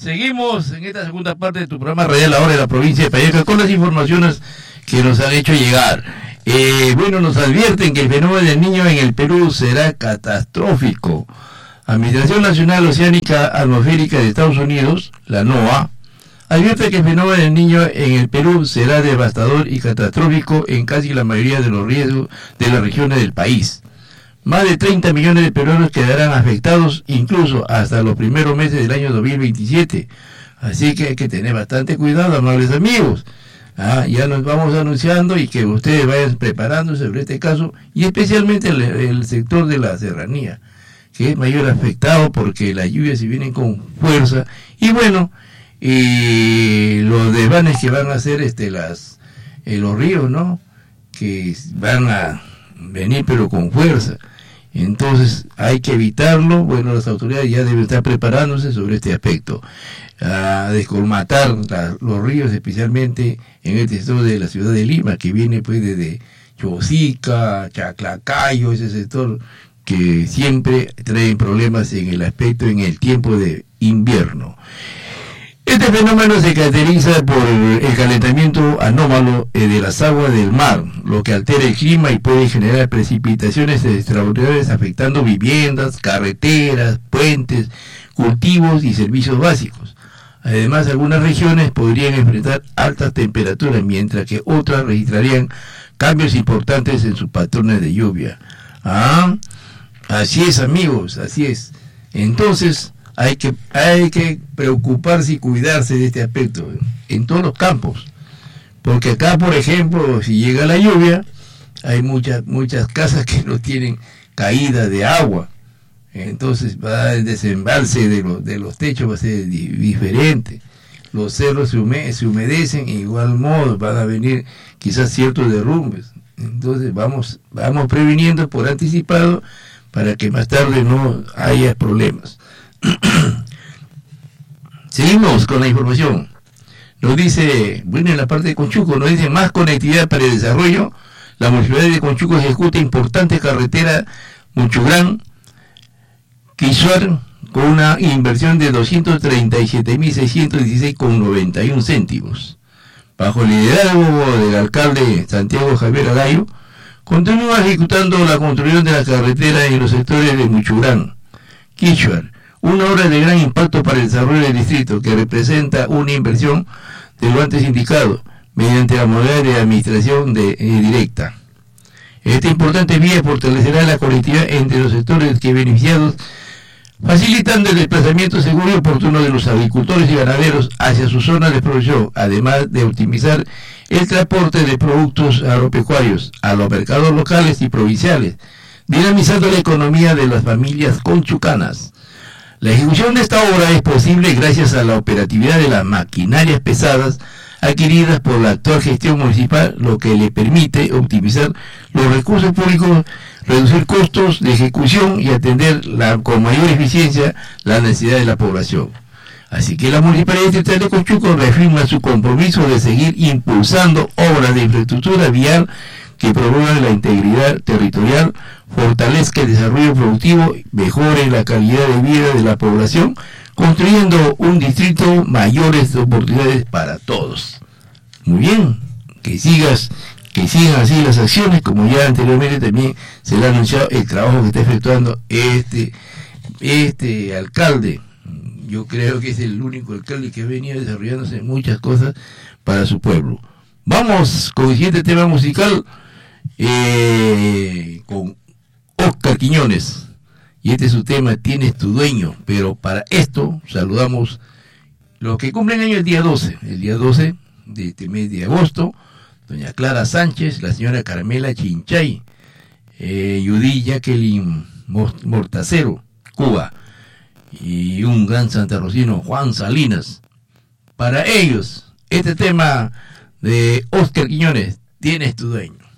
Seguimos en esta segunda parte de tu programa Radial Ahora de la provincia de Pallaca con las informaciones que nos han hecho llegar. Nos advierten que el fenómeno del niño en el Perú será catastrófico. Administración Nacional Oceánica Atmosférica de Estados Unidos, la NOAA, advierte que el fenómeno del niño en el Perú será devastador y catastrófico en casi la mayoría de los riesgos de las regiones del país. Más de 30 millones de peruanos quedarán afectados incluso hasta los primeros meses del año 2027. Así que hay que tener bastante cuidado, amables amigos. Ya nos vamos anunciando y que ustedes vayan preparándose sobre este caso, y especialmente el sector de la serranía, que es mayor afectado porque las lluvias se vienen con fuerza. Y los desvanes que van a hacer los ríos, ¿no? Que van a venir pero con fuerza. Entonces hay que evitarlo. Bueno, las autoridades ya deben estar preparándose sobre este aspecto. Descolmatar los ríos, especialmente en el sector de la ciudad de Lima, que viene pues desde Chosica, Chaclacayo, ese sector que siempre traen problemas en el tiempo de invierno. Este fenómeno se caracteriza por el calentamiento anómalo de las aguas del mar, lo que altera el clima y puede generar precipitaciones extraordinarias afectando viviendas, carreteras, puentes, cultivos y servicios básicos. Además, algunas regiones podrían enfrentar altas temperaturas, mientras que otras registrarían cambios importantes en sus patrones de lluvia. Así es, amigos, así es. Entonces, hay que preocuparse y cuidarse de este aspecto en todos los campos, porque acá, por ejemplo, si llega la lluvia, hay muchas casas que no tienen caída de agua, entonces el desembalse de los techos va a ser diferente, los cerros se humedecen, y de igual modo van a venir quizás ciertos derrumbes. Entonces vamos previniendo por anticipado para que más tarde no haya problemas. Seguimos con la información. Nos dice, en la parte de Conchuco, nos dice más conectividad para el desarrollo. La municipalidad de Conchuco ejecuta importante carretera Muchugrán-Quisuar con una inversión de 237.616,91 céntimos. Bajo el liderazgo del alcalde Santiago Javier Alayo, continúa ejecutando la construcción de la carretera en los sectores de Muchugrán-Quisuar, una obra de gran impacto para el desarrollo del distrito, que representa una inversión de lo antes indicado, mediante la modalidad de administración directa. Esta importante vía fortalecerá la conectividad entre los sectores que beneficiados, facilitando el desplazamiento seguro y oportuno de los agricultores y ganaderos hacia sus zonas de producción, además de optimizar el transporte de productos agropecuarios a los mercados locales y provinciales, dinamizando la economía de las familias conchucanas. La ejecución de esta obra es posible gracias a la operatividad de las maquinarias pesadas adquiridas por la actual gestión municipal, lo que le permite optimizar los recursos públicos, reducir costos de ejecución y atender con mayor eficiencia las necesidades de la población. Así que la Municipalidad Distrital de Conchuco reafirma su compromiso de seguir impulsando obras de infraestructura vial que promuevan la integridad territorial, fortalezca el desarrollo productivo, mejore la calidad de vida de la población, construyendo un distrito mayores oportunidades para todos. Muy bien, que sigan así las acciones, como ya anteriormente también se le ha anunciado el trabajo que está efectuando este alcalde. Yo creo que es el único alcalde que ha venido desarrollándose muchas cosas para su pueblo. Vamos con el siguiente tema musical, con Oscar Quiñones, y este es su tema, Tienes tu dueño. Pero para esto saludamos los que cumplen año el día 12 de este mes de agosto: doña Clara Sánchez, la señora Carmela Chinchay, Judy Jacqueline Mortacero, Cuba, y un gran santarrocino, Juan Salinas. Para ellos, este tema de Oscar Quiñones, Tienes tu dueño.